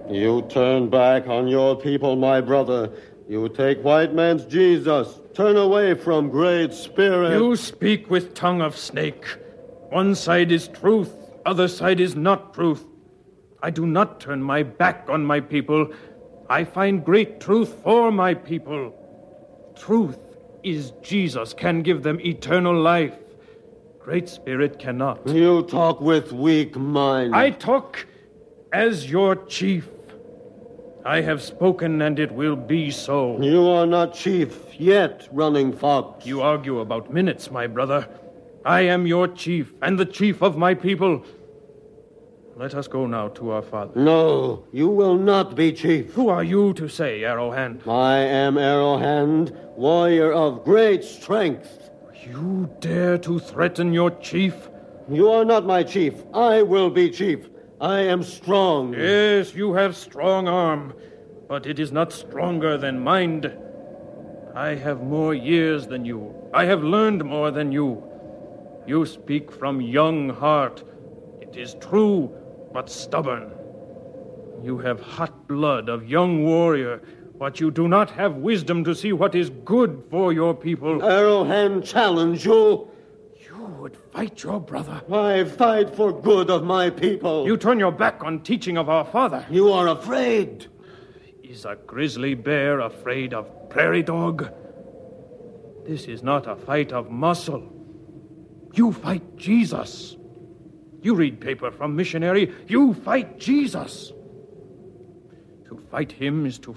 You turn back on your people, my brother. You take white man's Jesus. Turn away from Great Spirit. You speak with tongue of snake. One side is truth, other side is not truth. I do not turn my back on my people. I find great truth for my people. Truth is Jesus can give them eternal life. Great Spirit cannot. You talk with weak mind. I talk as your chief. I have spoken, and it will be so. You are not chief yet, Running Fox. You argue about minutes, my brother. I am your chief, and the chief of my people. Let us go now to our father. No, you will not be chief. Who are you to say, Arrowhand? I am Arrowhand, warrior of great strength. You dare to threaten your chief? You are not my chief. I will be chief. I am strong. Yes, you have strong arm, but it is not stronger than mind. I have more years than you. I have learned more than you. You speak from young heart. It is true, but stubborn. You have hot blood of young warrior, but you do not have wisdom to see what is good for your people. Arrowhand challenge you. You would fight your brother. I fight for good of my people. You turn your back on teaching of our father. You are afraid. Is a grizzly bear afraid of prairie dog? This is not a fight of muscle. You fight Jesus. You read paper from missionary. You fight Jesus. To fight him is to